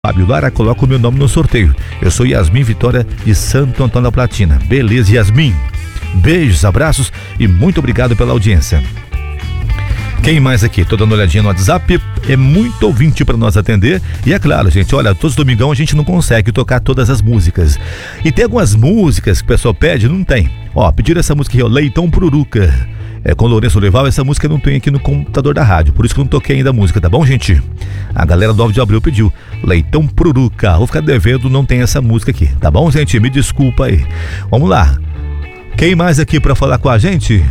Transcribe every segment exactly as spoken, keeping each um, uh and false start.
Fábio Lara, coloca o meu nome no sorteio. Eu sou Yasmin Vitória de Santo Antônio da Platina. Beleza, Yasmin? Beijos, abraços e muito obrigado pela audiência. Quem mais aqui? Tô dando uma olhadinha no WhatsApp. É muito ouvinte para nós atender. E é claro, gente, olha, todos os domingão a gente não consegue tocar todas as músicas. E tem algumas músicas que o pessoal pede, não tem. Ó, pediram essa música aqui, ó, Leitão Pururuca. É, com Lourenço Olival, essa música não tem aqui no computador da rádio, por isso que eu não toquei ainda a música, tá bom, gente? A galera do Alves de Abreu pediu Leitão Pururuca, vou ficar devendo, não tem essa música aqui, tá bom, gente? Me desculpa aí. Vamos lá. Quem mais aqui pra falar com a gente?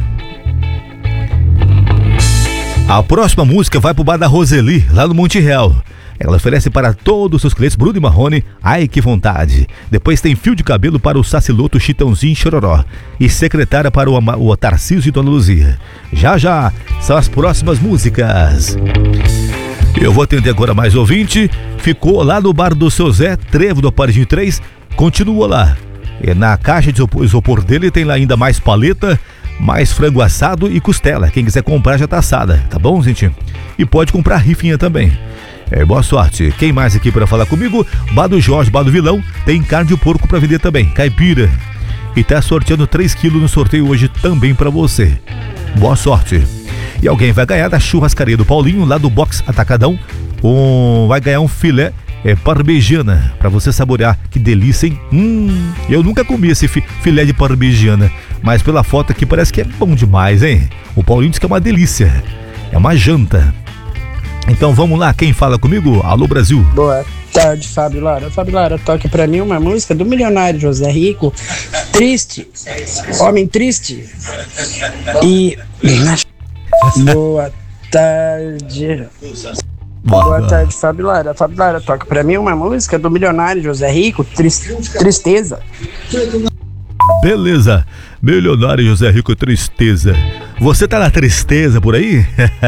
A próxima música vai pro bar da Roseli, lá no Monte Real. Ela oferece para todos os seus clientes Bruno e Marrone, ai que vontade. Depois tem fio de cabelo para o Saciloto, Chitãozinho e Chororó. E secretária para o, o Tarcísio e Dona Luzia. Já já são as próximas músicas. Eu vou atender agora mais ouvinte. Ficou lá no bar do seu Zé, Trevo do Aparelho três. Continua lá. E na caixa de isopor dele tem lá ainda mais paleta, mais frango assado e costela. Quem quiser comprar já tá assada, tá bom, gente? E pode comprar rifinha também. É, boa sorte. Quem mais aqui para falar comigo? Bar do Jorge, Bar do Vilão, tem carne de porco para vender também, caipira. E tá sorteando três quilos no sorteio hoje também para você. Boa sorte. E alguém vai ganhar da churrascaria do Paulinho, lá do Box Atacadão. Um, vai ganhar um filé é, parmegiana, para você saborear. Que delícia, hein? Hum, eu nunca comi esse fi, filé de parmegiana, mas pela foto aqui parece que é bom demais, hein? O Paulinho diz que é uma delícia. É uma janta. Então vamos lá, quem fala comigo? Alô, Brasil. Boa tarde, Fábio Lara. Fábio Lara, toque pra mim uma música do milionário José Rico, Triste, Homem Triste. E... Boa tarde. Boa, Boa tarde, Fábio Lara. Fábio Lara, toque pra mim uma música do milionário José Rico, Triste, Tristeza. Beleza, milionário José Rico, Tristeza. Você tá na tristeza por aí?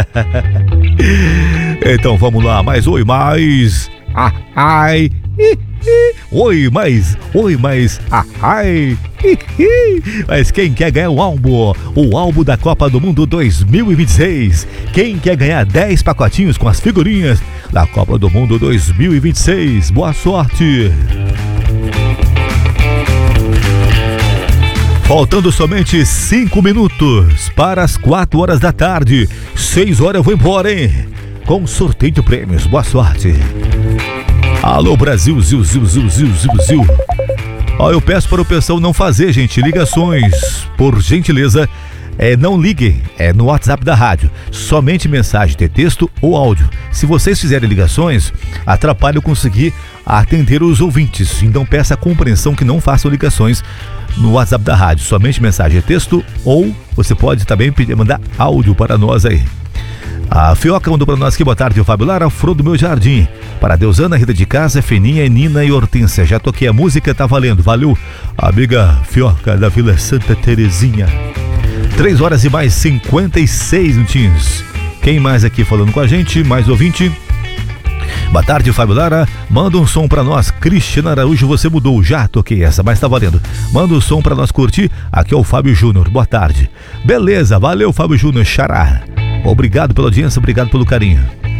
Então vamos lá, mais oi, mais ah, ai, hi, hi. Oi, mais, oi, mais ah, ai, hi, hi. Mas quem quer ganhar o álbum, o álbum da Copa do Mundo dois mil e vinte e seis? Quem quer ganhar dez pacotinhos com as figurinhas da Copa do Mundo dois mil e vinte e seis? Boa sorte! Faltando somente cinco minutos para as quatro horas da tarde. seis horas eu vou embora, hein? Com sorteio de prêmios. Boa sorte. Alô, Brasil, ziu, ziu, ziu, ziu, ziu, ziu. Ó, eu peço para o pessoal não fazer, gente, ligações. Por gentileza, é, não liguem, é no WhatsApp da rádio. Somente mensagem de texto ou áudio. Se vocês fizerem ligações, atrapalha eu conseguir atender os ouvintes. Então peça a compreensão que não façam ligações no WhatsApp da rádio, somente mensagem de texto, ou você pode também pedir, mandar áudio para nós aí. A Fioca mandou para nós aqui, boa tarde, o Fábio Lara, Flor do Meu Jardim. Para Deusana, Rita de Casa, Feninha, Nina e Hortência. Já toquei a música, tá valendo, valeu, amiga Fioca da Vila Santa Terezinha. três horas e mais cinquenta e seis minutinhos. Quem mais aqui falando com a gente? Mais ouvinte? Boa tarde, Fábio Lara. Manda um som pra nós. Cristiano Araújo, você mudou. Já toquei essa, mas tá valendo. Manda um som pra nós curtir. Aqui é o Fábio Júnior. Boa tarde. Beleza, valeu, Fábio Júnior. Xará. Obrigado pela audiência, obrigado pelo carinho.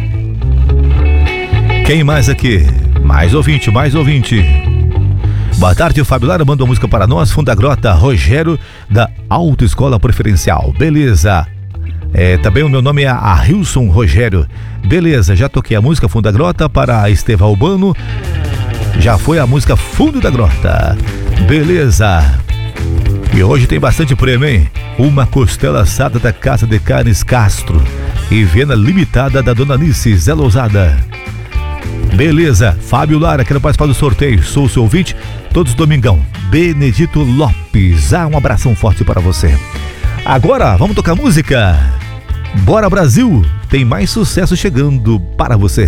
Quem mais aqui? Mais ouvinte, mais ouvinte. Boa tarde, Fábio Lara. Manda uma música para nós. Fundo da Grota, Rogério, da Autoescola Preferencial. Beleza. É, também o meu nome é Arilson Rogério. Beleza, já toquei a música Fundo da Grota para Estevão Albano. Já foi a música Fundo da Grota. Beleza. E hoje tem bastante prêmio, hein? Uma costela assada da Casa de Carnes Castro e venda limitada da Dona Alice Zé Lousada. Beleza, Fábio Lara, quero participar do sorteio. Sou o seu ouvinte, todos domingão. Benedito Lopes. Ah, um abração forte para você. Agora, vamos tocar música? Bora, Brasil! Tem mais sucesso chegando para você.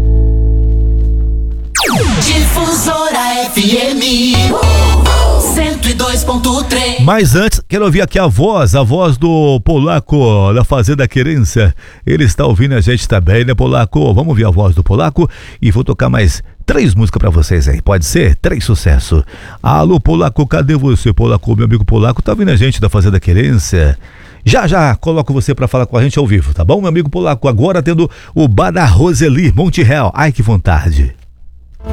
Difusora F M cento e dois ponto três. Mas antes, quero ouvir aqui a voz, a voz do Polaco, da Fazenda Querência. Ele está ouvindo a gente também, né, Polaco? Vamos ouvir a voz do Polaco e vou tocar mais três músicas pra vocês aí, pode ser? Três sucessos. Alô, Polaco, cadê você, Polaco? Meu amigo Polaco tá ouvindo a gente da Fazenda Querência. Já, já, coloco você pra falar com a gente ao vivo, tá bom, meu amigo Polaco? Agora tendo o Bar da Roseli, Monte Real. Ai, que vontade.